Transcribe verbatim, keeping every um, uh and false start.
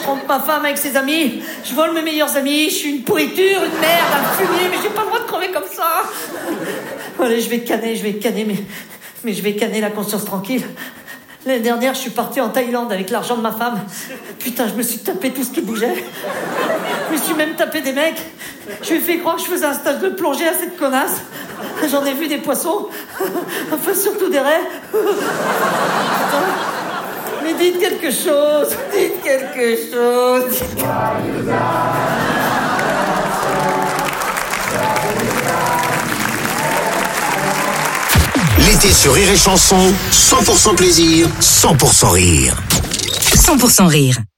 trompe ma femme avec ses amis, je vole mes meilleurs amis, je suis une pourriture, une merde, un fumier, mais j'ai pas le droit de crever comme ça. Allez, je vais canner, je vais canner, mais, mais je vais canner la conscience tranquille. L'année dernière, je suis parti en Thaïlande avec l'argent de ma femme. Putain, je me suis tapé tout ce qui bougeait. Je me suis même tapé des mecs. Je lui ai fait croire que je faisais un stage de plongée à cette connasse. J'en ai vu des poissons. Enfin, surtout des raies. Putain. Mais dites quelque chose. Dites quelque chose. L'été sur Rire et Chanson, cent pour cent plaisir, cent pour cent rire. cent pour cent rire.